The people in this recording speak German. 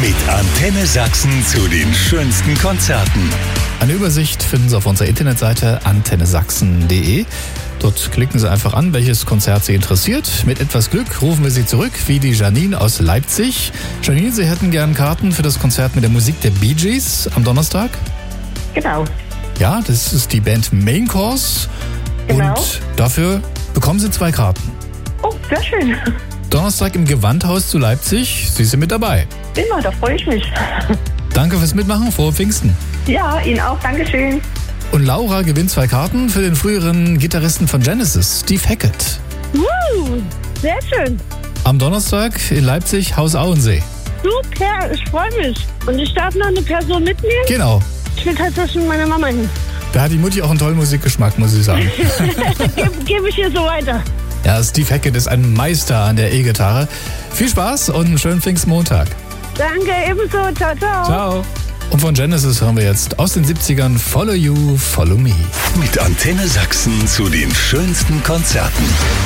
Mit Antenne Sachsen zu den schönsten Konzerten. Eine Übersicht finden Sie auf unserer Internetseite antennesachsen.de. Dort klicken Sie einfach an, welches Konzert Sie interessiert. Mit etwas Glück rufen wir Sie zurück, wie die Janine aus Leipzig. Janine, Sie hätten gern Karten für das Konzert mit der Musik der Bee Gees am Donnerstag? Genau. Ja, das ist die Band Main Course. Genau. Und dafür bekommen Sie 2 Karten. Oh, sehr schön. Donnerstag im Gewandhaus zu Leipzig. Sie sind mit dabei. Immer, da freue ich mich. Danke fürs Mitmachen. Frohe Pfingsten. Ja, Ihnen auch. Dankeschön. Und Laura gewinnt 2 Karten für den früheren Gitarristen von Genesis, Steve Hackett. Sehr schön. Am Donnerstag in Leipzig, Haus Auensee. Super, ich freue mich. Und ich darf noch eine Person mitnehmen? Genau. Ich will tatsächlich mit meiner Mama hin. Da hat die Mutti auch einen tollen Musikgeschmack, muss ich sagen. Gebe ich hier so weiter. Ja, Steve Hackett ist ein Meister an der E-Gitarre. Viel Spaß und einen schönen Pfingstmontag. Danke, ebenso. Ciao, ciao. Ciao. Und von Genesis hören wir jetzt aus den 70ern Follow You, Follow Me. Mit Antenne Sachsen zu den schönsten Konzerten.